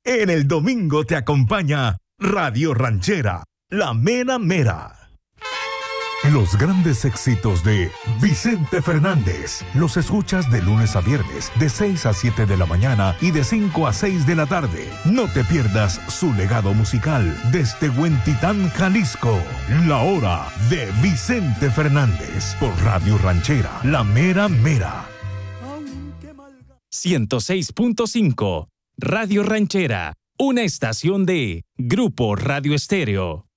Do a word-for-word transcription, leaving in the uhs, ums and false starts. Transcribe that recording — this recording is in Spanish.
En el domingo te acompaña Radio Ranchera, la mera mera. Los grandes éxitos de Vicente Fernández los escuchas de lunes a viernes de seis a siete de la mañana y de cinco a seis de la tarde. No te pierdas su legado musical desde Huentitán, Jalisco. La hora de Vicente Fernández por Radio Ranchera, la mera mera. ciento seis punto cinco Radio Ranchera, una estación de Grupo Radio Estéreo.